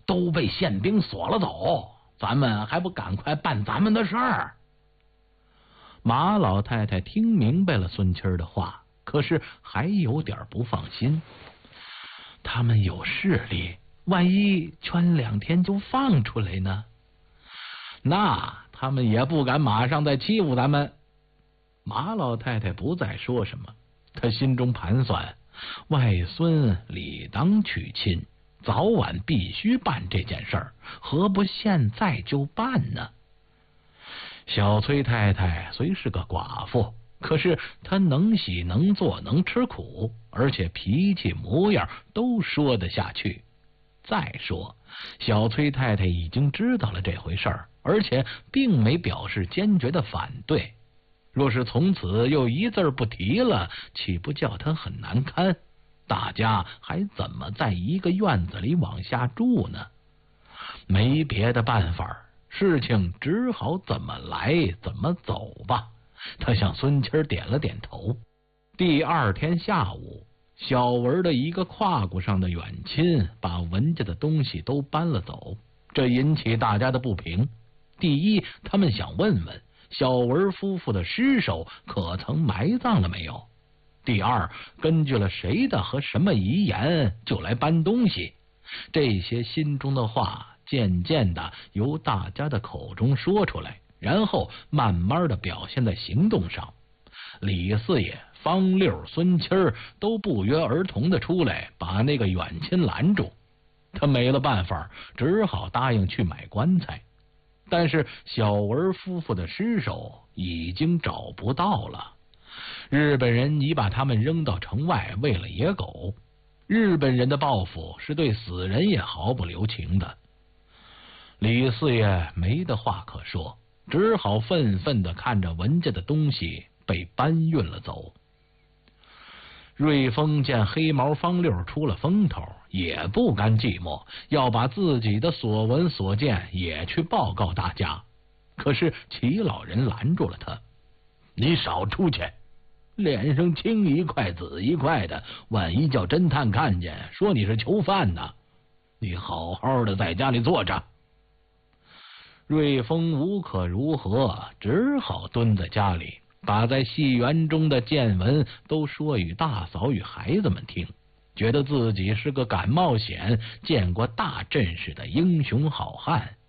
都被宪兵锁了走，咱们还不赶快办咱们的事儿？马老太太听明白了孙七儿的话，可是还有点不放心。他们有势力，万一圈2天就放出来呢？那他们也不敢马上再欺负咱们。马老太太不再说什么，她心中盘算，外孙理当娶亲，早晚必须办这件事儿，何不现在就办呢？小崔太太虽是个寡妇，可是她能喜能做能吃苦，而且脾气模样都说得下去。再说小崔太太已经知道了这回事儿，而且并没表示坚决的反对。若是从此又一字不提了，岂不叫她很难堪？大家还怎么在一个院子里往下住呢？没别的办法，事情只好怎么来怎么走吧。他向孙七儿点了点头。第2天下午，小文的一个胯骨上的远亲把文家的东西都搬了走，这引起大家的不平。第一，他们想问问小文夫妇的尸首可曾埋葬了没有；第二，根据了谁的和什么遗言就来搬东西。这些心中的话渐渐的由大家的口中说出来，然后慢慢的表现在行动上。李四爷、方六、孙七儿都不约而同的出来把那个远亲拦住。他没了办法，只好答应去买棺材。但是小文夫妇的尸首已经找不到了，日本人已把他们扔到城外喂了野狗。日本人的报复是对死人也毫不留情的。李四爷没的话可说，只好愤愤地看着文家的东西被搬运了走。瑞丰见黑毛方六出了风头，也不甘寂寞，要把自己的所闻所见也去报告大家。可是齐老人拦住了他：“你少出去，脸上青一块紫一块的，万一叫侦探看见，说你是囚犯呢。你好好的在家里坐着。”瑞丰无可如何，只好蹲在家里，把在戏园中的见闻都说与大嫂与孩子们听，觉得自己是个敢冒险、见过大阵势的英雄好汉，